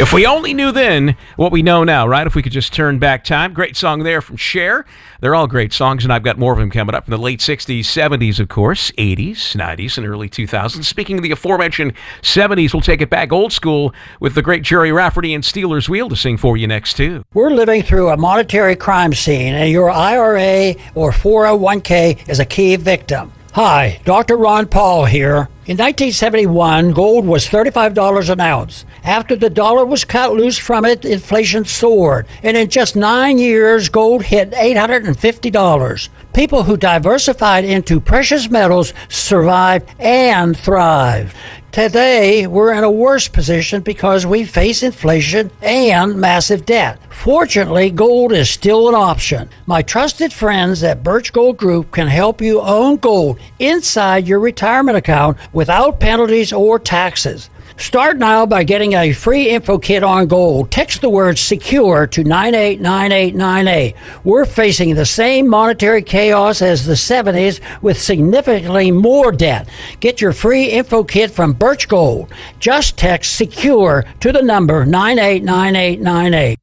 If we only knew then what we know now, right? If we could just turn back time. Great song there from Cher. They're all great songs, and I've got more of them coming up from the late 60s, 70s, of course, 80s, 90s, and early 2000s. Speaking of the aforementioned 70s, we'll take it back old school with the great Jerry Rafferty and Steelers Wheel to sing for you next, too. We're living through a monetary crime scene, and your IRA or 401k is a key victim. Hi, Dr. Ron Paul here. In 1971, gold was $35 an ounce. After the dollar was cut loose from it, inflation soared. And in just 9 years, gold hit $850. People who diversified into precious metals survived and thrived. Today, we're in a worse position because we face inflation and massive debt. Fortunately, gold is still an option. My trusted friends at Birch Gold Group can help you own gold inside your retirement account without penalties or taxes. Start now by getting a free info kit on gold. Text the word SECURE to 989898. We're facing the same monetary chaos as the 70s with significantly more debt. Get your free info kit from Birch Gold. Just text SECURE to the number 989898.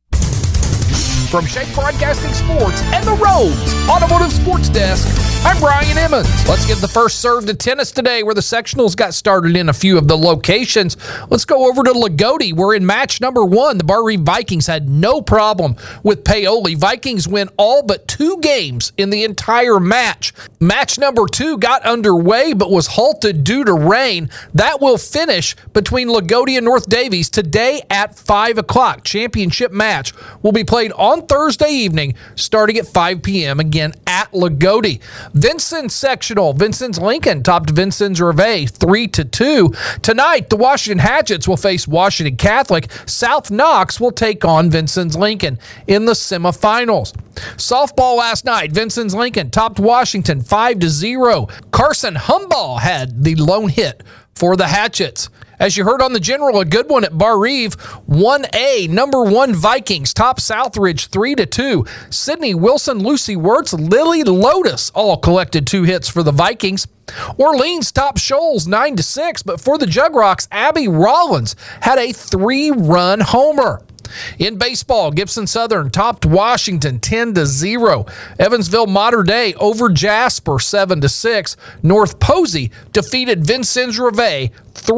From Shake Broadcasting Sports and the Rhodes Automotive Sports Desk, I'm Brian Emmons. Let's give the first serve to tennis today, where the sectionals got started in a few of the locations. Let's go over to Lagodi, where in match number 1, the Bar Reeve Vikings had no problem with Paoli. Vikings win all but 2 games in the entire match. Match number 2 got underway but was halted due to rain. That will finish between Lagodi and North Davies today at 5 o'clock. Championship match will be played on Thursday evening, starting at 5 p.m. again at Lagodi. Vincennes sectional. Vincennes Lincoln topped Vincennes Reveille 3-2. Tonight, the Washington Hatchets will face Washington Catholic. South Knox will take on Vincennes Lincoln in the semifinals. Softball last night, Vincennes Lincoln topped Washington 5-0. Carson Humball had the lone hit for the Hatchets. As you heard on the General, a good one at Bar Reeve. 1A, number 1 Vikings, top Southridge 3-2. Sydney Wilson, Lucy Wirtz, Lily Lotus all collected 2 hits for the Vikings. Orleans top Shoals 9-6, but for the Jugrocks, Abby Rollins had a 3-run homer. In baseball, Gibson Southern topped Washington 10-0. Evansville Mater Dei over Jasper 7-6. North Posey defeated Vincennes Reveille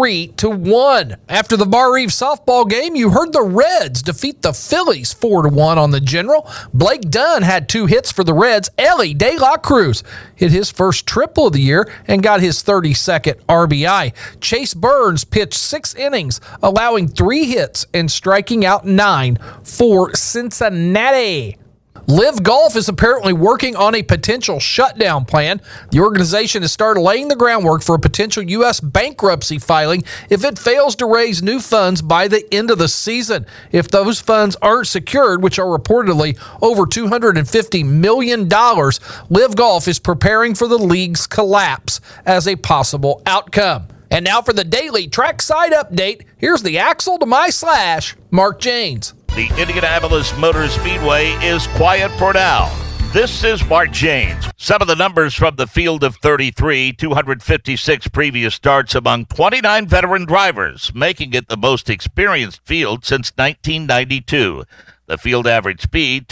3-1. After the Bar Reeve softball game, you heard the Reds defeat the Phillies 4-1 on the General. Blake Dunn had 2 hits for the Reds. Ellie De La Cruz hit his first triple of the year and got his 32nd RBI. Chase Burns pitched 6 innings, allowing 3 hits and striking out 9 for Cincinnati. Live Golf is apparently working on a potential shutdown plan. The organization has started laying the groundwork for a potential U.S. bankruptcy filing if it fails to raise new funds by the end of the season. If those funds aren't secured, which are reportedly over $250 million, Live Golf is preparing for the league's collapse as a possible outcome. And now for the daily trackside update, here's the Axle to my Slash, Mark Janes. The Indianapolis Motor Speedway is quiet for now. This is Mark Janes. Some of the numbers from the field of 33, 256 previous starts among 29 veteran drivers, making it the most experienced field since 1992. The field average speed,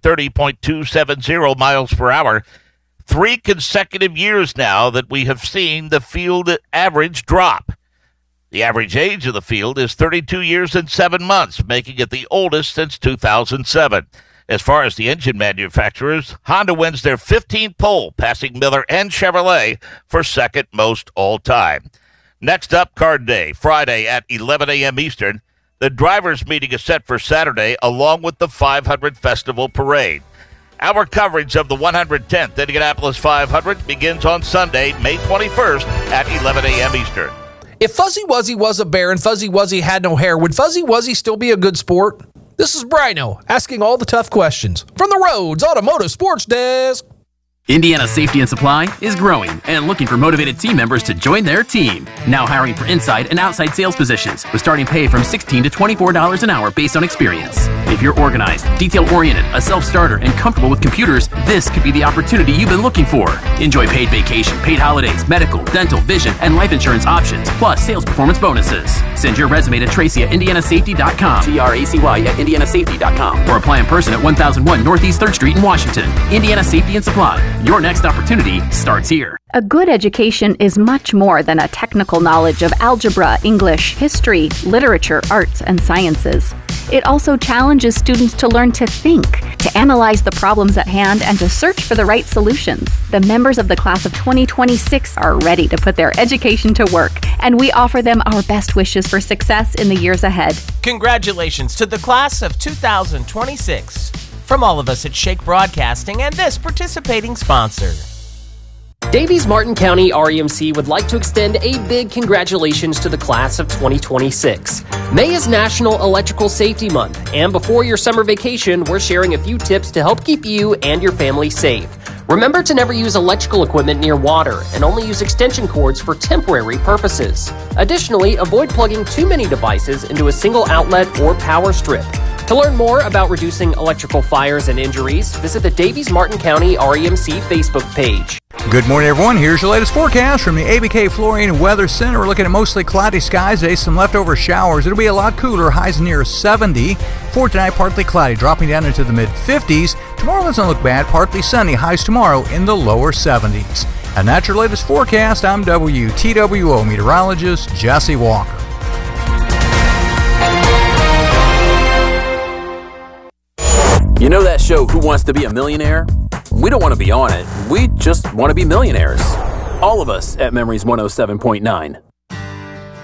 230.270 miles per hour. 3 consecutive years now that we have seen the field average drop. The average age of the field is 32 years and 7 months, making it the oldest since 2007. As far as the engine manufacturers, Honda wins their 15th pole, passing Miller and Chevrolet for second most all time. Next up, Card Day, Friday at 11 a.m. Eastern. The drivers' meeting is set for Saturday, along with the 500 Festival Parade. Our coverage of the 110th Indianapolis 500 begins on Sunday, May 21st at 11 a.m. Eastern. If Fuzzy Wuzzy was a bear and Fuzzy Wuzzy had no hair, would Fuzzy Wuzzy still be a good sport? This is Brino asking all the tough questions from the Rhodes Automotive Sports Desk. Indiana Safety and Supply is growing and looking for motivated team members to join their team. Now hiring for inside and outside sales positions with starting pay from $16 to $24 an hour based on experience. If you're organized, detail-oriented, a self-starter, and comfortable with computers, this could be the opportunity you've been looking for. Enjoy paid vacation, paid holidays, medical, dental, vision, and life insurance options, plus sales performance bonuses. Send your resume to Tracy at IndianaSafety.com, TRACY at IndianaSafety.com, or apply in person at 1001 Northeast 3rd Street in Washington. Indiana Safety and Supply. Your next opportunity starts here. A good education is much more than a technical knowledge of algebra, English, history, literature, arts, and sciences. It also challenges students to learn to think, to analyze the problems at hand, and to search for the right solutions. The members of the class of 2026 are ready to put their education to work, and we offer them our best wishes for success in the years ahead. Congratulations to the class of 2026. From all of us at Shake Broadcasting and this participating sponsor. Davies Martin County REMC would like to extend a big congratulations to the class of 2026. May is National Electrical Safety Month, and before your summer vacation, we're sharing a few tips to help keep you and your family safe. Remember to never use electrical equipment near water and only use extension cords for temporary purposes. Additionally, avoid plugging too many devices into a single outlet or power strip. To learn more about reducing electrical fires and injuries, visit the Davies Martin County REMC Facebook page. Good morning, everyone. Here's your latest forecast from the ABK Flooring Weather Center. We're looking at mostly cloudy skies today, some leftover showers. It'll be a lot cooler, highs near 70. For tonight, partly cloudy, dropping down into the mid-50s. Tomorrow doesn't look bad, partly sunny, highs tomorrow in the lower 70s. And that's your latest forecast. I'm WTWO meteorologist Jesse Walker. You know that show, Who Wants to Be a Millionaire? We don't want to be on it. We just want to be millionaires. All of us at Memories 107.9.